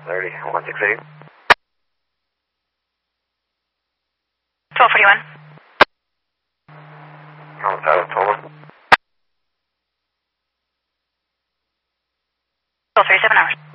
30, 168. 1241. On the side of Tola. 1237 hours.